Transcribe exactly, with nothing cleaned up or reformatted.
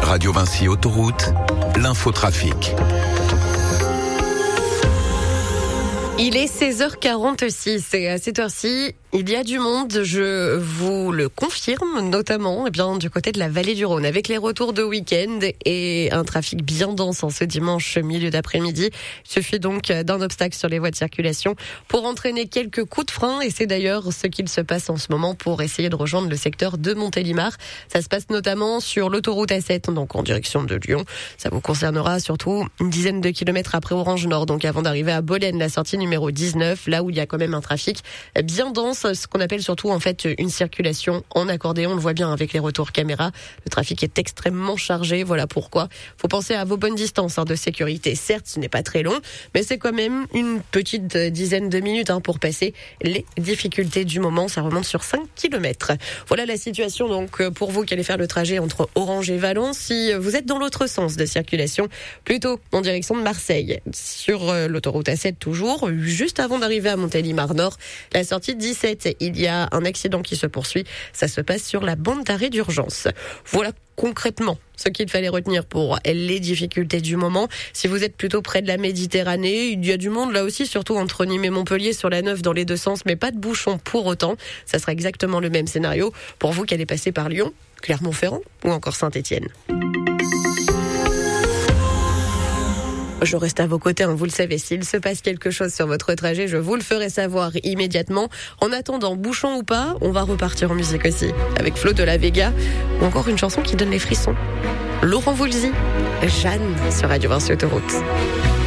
Radio Vinci Autoroute, l'infotrafic. Il est seize heures quarante-six et à cette heure-ci, il y a du monde, je vous le confirme, notamment eh bien, du côté de la vallée du Rhône, avec les retours de week-end et un trafic bien dense en ce dimanche milieu d'après-midi. Il suffit donc d'un obstacle sur les voies de circulation pour entraîner quelques coups de frein et c'est d'ailleurs ce qu'il se passe en ce moment pour essayer de rejoindre le secteur de Montélimar. Ça se passe notamment sur l'autoroute A sept, donc en direction de Lyon. Ça vous concernera surtout une dizaine de kilomètres après Orange Nord, donc avant d'arriver à Bolène, la sortie numéro dix-neuf, là où il y a quand même un trafic bien dense, ce qu'on appelle surtout en fait une circulation en accordéon. On le voit bien avec les retours caméra. Le trafic est extrêmement chargé. Voilà pourquoi. Faut penser à vos bonnes distances hein, de sécurité. Certes, ce n'est pas très long, mais c'est quand même une petite dizaine de minutes hein, pour passer les difficultés du moment. Ça remonte sur cinq kilomètres. Voilà la situation donc pour vous qui allez faire le trajet entre Orange et Valence. Si vous êtes dans l'autre sens de circulation, plutôt en direction de Marseille, sur l'autoroute A sept toujours, juste avant d'arriver à Montélimar Nord, la sortie dix-sept, il y a un accident qui se poursuit. Ça se passe sur la bande d'arrêt d'urgence. Voilà concrètement ce qu'il fallait retenir pour les difficultés du moment. Si vous êtes plutôt près de la Méditerranée, il y a du monde là aussi, surtout entre Nîmes et Montpellier sur la neuf dans les deux sens, mais pas de bouchons pour autant. Ça sera exactement le même scénario pour vous qui allez passer par Lyon, Clermont-Ferrand ou encore Saint-Étienne. Je reste à vos côtés, hein, vous le savez, s'il se passe quelque chose sur votre trajet, je vous le ferai savoir immédiatement. En attendant, bouchon ou pas, on va repartir en musique aussi, avec Flo de la Vega, ou encore une chanson qui donne les frissons. Laurent Voulzy, Jeanne, sur Radio Vinci Autoroute.